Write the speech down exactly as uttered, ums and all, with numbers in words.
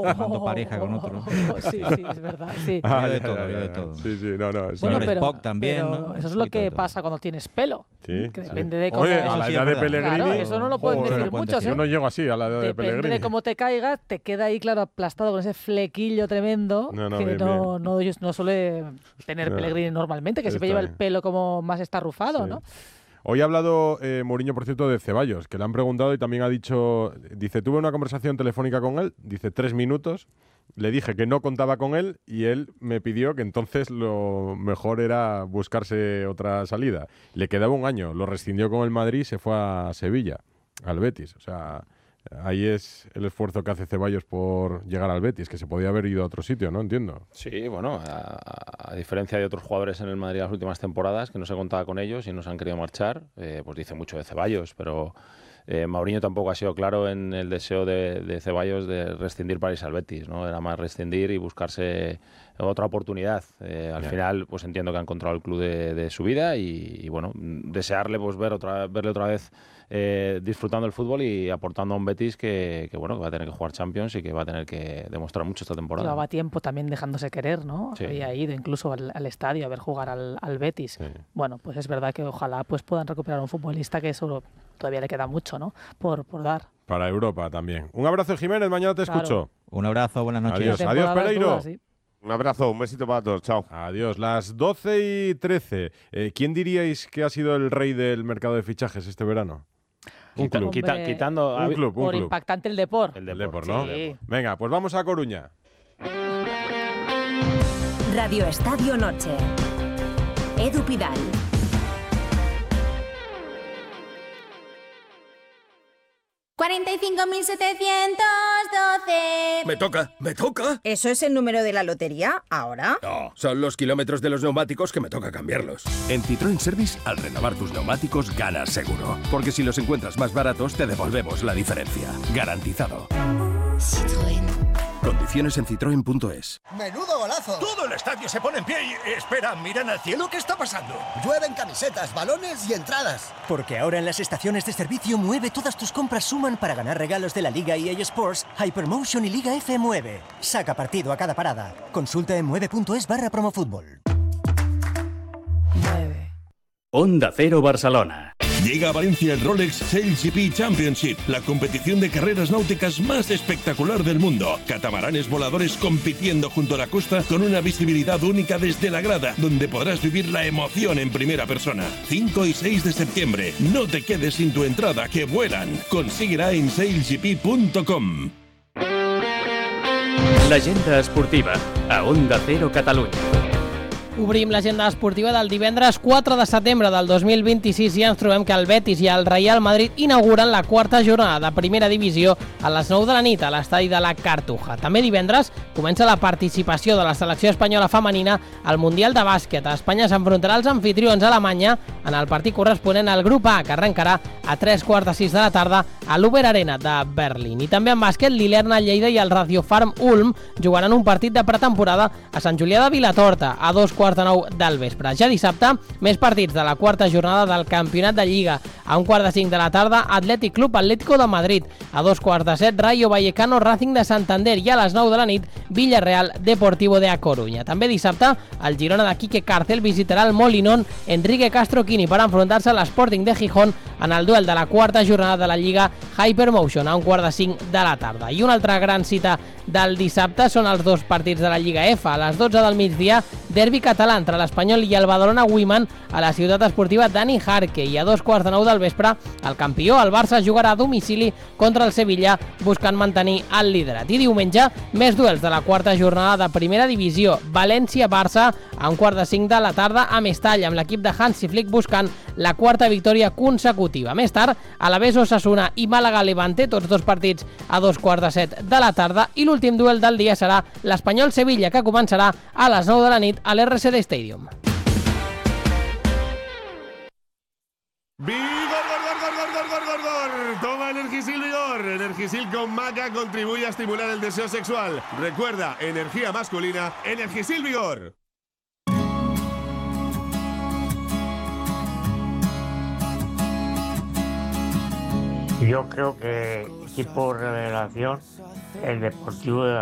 formando pareja con otro. Sí, sí, es verdad. Sí. Ah, de ya, todo, ya, de ya. todo. Sí, sí, no, no. Bueno, Señor pero, Spock también, pero ¿no? eso es Un lo poquito de que todo. pasa cuando tienes pelo. Sí, Que sí. depende de cómo... Oye, a la sí edad es de verdad. Pellegrini... Claro, eso no lo pueden joder, decir lo pueden muchos, decir. Yo ¿eh? no llego así a la edad de Depende Pellegrini. de cómo te caigas, te queda ahí, claro, aplastado con ese flequillo tremendo No, no, que bien, no, bien. no, no suele tener No. Pellegrini normalmente, que siempre Está lleva el bien. pelo como más estarrufado, Sí. ¿no? Hoy ha hablado eh, Mourinho, por cierto, de Ceballos, que le han preguntado y también ha dicho, dice, tuve una conversación telefónica con él, dice, tres minutos, le dije que no contaba con él y él me pidió que entonces lo mejor era buscarse otra salida. Le quedaba un año, lo rescindió con el Madrid y se fue a Sevilla, al Betis. O sea, ahí es el esfuerzo que hace Ceballos por llegar al Betis, que se podía haber ido a otro sitio, ¿no? Entiendo. Sí, bueno, a, a diferencia de otros jugadores en el Madrid las últimas temporadas, que no se contaba con ellos y no se han querido marchar, eh, pues dice mucho de Ceballos, pero eh, Mourinho tampoco ha sido claro en el deseo de, de Ceballos de rescindir para irse al Betis, ¿no? Era más rescindir y buscarse otra oportunidad. Eh, al Ya. final, pues entiendo que ha encontrado el club de, de su vida y, y bueno, desearle pues ver otra, verle otra vez eh, disfrutando el fútbol y aportando a un Betis que, que bueno, que va a tener que jugar Champions y que va a tener que demostrar mucho esta temporada. Llevaba tiempo también dejándose querer, ¿no? Sí. Había ido incluso al, al estadio a ver jugar al, al Betis. Sí. Bueno, pues es verdad que ojalá pues puedan recuperar a un futbolista que eso todavía le queda mucho, ¿no? Por, por dar. Para Europa también. Un abrazo, Jiménez, mañana te Claro. escucho. Un abrazo, buenas noches. Adiós, Temporada adiós, Pereiro. dura, sí. Un abrazo, un besito para todos. Chao. Adiós, las doce y trece. Eh, ¿Quién diríais que ha sido el rey del mercado de fichajes este verano? Un Quita- club. quita- Hombre, quitando Un a- club, un Por club. impactante el Depor. el El Depor. Depor, ¿no? Sí. Venga, pues vamos a Coruña. Radio Estadio Noche. Edu Pidal. cuarenta y cinco mil setecientos doce. Me toca, me toca. ¿Eso es el número de la lotería ahora? No, son los kilómetros de los neumáticos que me toca cambiarlos. En Citroën Service, al renovar tus neumáticos, ganas seguro. Porque si los encuentras más baratos, te devolvemos la diferencia. Garantizado. Citroën. Condiciones en citroen punto es. ¡Menudo golazo! Todo el estadio se pone en pie y... Espera, miran al cielo, ¿qué está pasando? Llueven camisetas, balones y entradas. Porque ahora en las estaciones de servicio Mueve todas tus compras suman para ganar regalos de la Liga E A Sports, Hypermotion y Liga F Mueve. Saca partido a cada parada. Consulta en mueve punto es barra promofútbol. Onda Cero Barcelona. Llega a Valencia el Rolex Sail G P Championship, la competición de carreras náuticas más espectacular del mundo. Catamaranes voladores compitiendo junto a la costa con una visibilidad única desde la grada, donde podrás vivir la emoción en primera persona. cinco y seis de septiembre. No te quedes sin tu entrada, que vuelan. Consíguela en sail g p punto com. L'agenda esportiva a Onda Cero Catalunya. Obrim l'agenda esportiva del divendres quatre de setembre del dos mil vint-i-sis i ens trobem que el Betis i el Real Madrid inauguren la quarta jornada de primera divisió a les nou de la nit a l'estadi de la Cartuja. També divendres comença la participació de la selecció espanyola femenina al Mundial de Bàsquet. Espanya s'enfrontarà als anfitrions a Alemanya en el partit corresponent al grup A, que arrencarà a tres quarts de sis de la tarda a l'Uber Arena de Berlín. I també en bàsquet, l'Ilerna Lleida i el Radiofarm Ulm jugaran un partit de pretemporada a Sant Julià de Vilatorta a dos quarts de nou del vespre. Ja dissabte, més partits de la quarta jornada del Campionat de Lliga. A un quart de cinc de la tarda, Atlètic Club Atlético de Madrid. A dos quarts de set, Rayo Vallecano Racing de Santander. I a les nou de la nit, Villarreal Deportivo de A Coruña. També dissabte, el Girona de Quique Cárcel visitarà el Molinón Enrique Castro Quini per enfrontar-se a l'Sporting de Gijón en el duel de la quarta jornada de la Lliga Hypermotion a un quart de cinc de la tarda. I una altra gran cita del dissabte són els dos partits de la Lliga F. A les dotze del migdia, derbi català entre l'Espanyol i el Badalona Women a la ciutat esportiva Dani Jarque. I a dos quarts de nou del vespre, el campió, el Barça, jugarà a domicili contra el Sevilla buscant mantenir el liderat. I diumenge, més duels de la quarta jornada de primera divisió. València-Barça a un quart de cinc de la tarda a Mestalla, amb l'equip de Hansi Flick buscant la quarta victòria consecutiva. Més tard, Alavés Osasuna i Màlaga-Levante, tots dos partits a dos quarts de set de la tarda. I l'últim duel del dia serà l'Espanyol-Sevilla, que començarà a les nou de la nit a l'R C D Stadium. ¡Vigor, gor, gor, gor, gor, gor, gor, gor! Toma Energisil Vigor. Energisil con maca contribuye a estimular el deseo sexual. Recuerda, energía masculina, Energisil Vigor. Yo creo que equipo revelación, el Deportivo de